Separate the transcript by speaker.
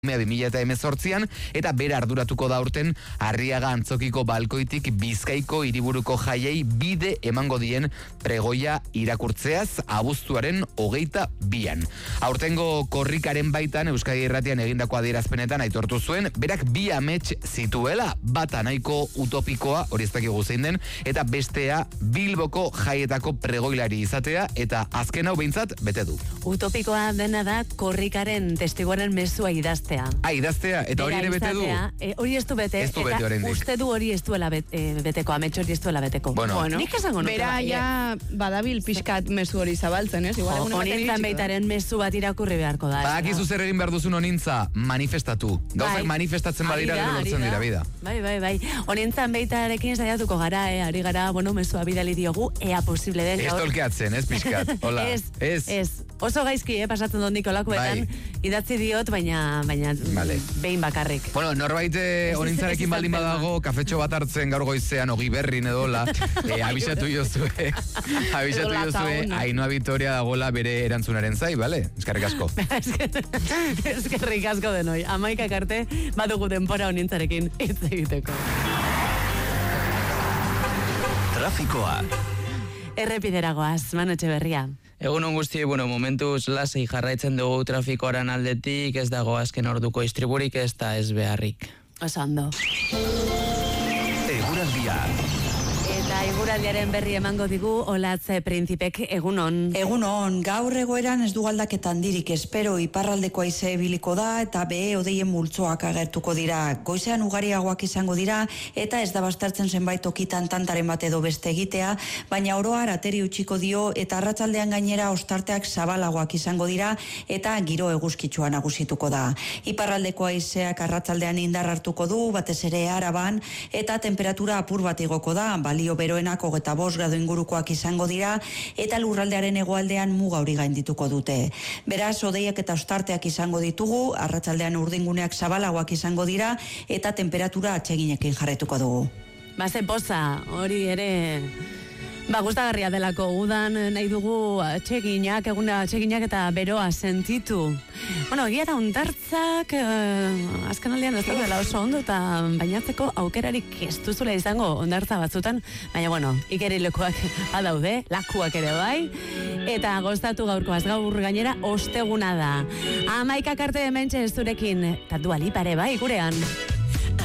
Speaker 1: 2018an, eta bera arduratuko da urten Arriaga Antzokiko balkoitik Bizkaiko hiriburuko jaiei bide emango dien pregoia irakurtzeaz abuztuaren 22an. Aurtengo korrikaren baitan Euskadi Irratian egindako adierazpenetan aitortu zuen, berak bi amets zituela, bata nahiko utopikoa, hori ez dakigu zein den, eta bestea Bilboko jaietako pregoilari izatea, eta azken hau behintzat bete du.
Speaker 2: Utopikoa dena da korrikaren testiguaren mezua idaztea.
Speaker 1: Idaztea, eta hori ere bete du?
Speaker 2: Hori ez du bete, eta uste du hori ez duela beteko, amets hori ez duela beteko.
Speaker 1: Bueno.
Speaker 2: Nik esango nuke.
Speaker 3: Bera ja badabil pixkat mezu hori zabaltzen, ez?
Speaker 2: Honintzan beitaren mezu bat irakurri beharko da.
Speaker 1: Badakizu zer egin behar duzun honintza, manifestatu. Gauzak manifestatzen badira gero lortzen dira bida.
Speaker 2: Bai. Honintzan beitarekin saiatuko gara, ari gara, mezua bidali diogu, ea posible den.
Speaker 1: Ez tolkeatzen, ez pixkat. Hola.
Speaker 2: Ez. Oso gaizki, pasatzen dut Nikolakoetan, idatzi diot, baina behin bakarrik.
Speaker 1: Bueno, norbait honintzarekin baldin badago, kafetxo bat hartzen gaur goizean, ogi berrin edola, abisatu jozue, Ainhoa Vitoria dagoela bere erantzunaren zai, bale? Eskerrik asko.
Speaker 2: Eskerrik asko denoi. 11 arte badugu denbora honintzarekin hitz egiteko.
Speaker 4: Trafikoa.
Speaker 2: Errepideragoaz, Manu Etxeberria.
Speaker 5: Egun on guzti, momentuz lasai jarraitzen dugu trafikoaren aldetik, ez dago azken orduko istriburik, ez da ez beharrik.
Speaker 2: Osando.
Speaker 4: Eguraldia.
Speaker 2: Eta eguraldiaren berri emango digu Olatze Printzipek, egunon.
Speaker 6: Egunon, gaur egoeran ez du aldaketan handirik, espero iparraldeko haize biliko da eta behe odeien multzoak agertuko dira. Goizean ugariagoak izango dira eta ez da bastartzen zenbait tokitan tantaren bat edo beste egitea, baina oroar ateri utziko dio eta arratsaldean gainera ostarteak zabalagoak izango dira eta giro eguzkitsua nagusituko da. Iparraldeko haizeak arratsaldean indar hartuko du, batez ere Araban, eta temperatura apur bat igoko da, balio beroenak 25 gradu ingurukoak izango dira eta lurraldearen hegoaldean muga hori gaindituko dute. Beraz, hodeiak eta ostarteak izango ditugu, arratsaldean urdinguneak zabalagoak izango dira eta temperatura atseginekin jarraituko dugu.
Speaker 2: Baze poza, hori ere gustagarria delako, udan nahi dugu atseginak eta beroa sentitu. Egia da hondartzak azken aldean ez dela oso ondo eta bainatzeko aukerarik ez duzula izango hondartza batzutan, baina ikerilekoak badaude, lakuak ere bai, eta goztatu gaurkoaz, gaur gainera osteguna da. 11 arte hementxe zurekin, eta Dua Lipa ere bai gurean.